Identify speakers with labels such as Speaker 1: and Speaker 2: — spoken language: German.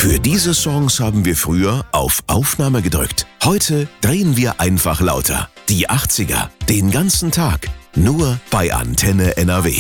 Speaker 1: Für diese Songs haben wir früher auf Aufnahme gedrückt. Heute drehen wir einfach lauter. Die 80er, den ganzen Tag. Nur bei Antenne NRW.